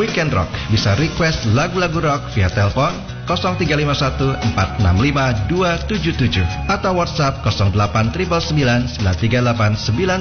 Weekend Rock. Bisa request lagu-lagu rock via telepon 0351 465 277 atau WhatsApp 08 999 938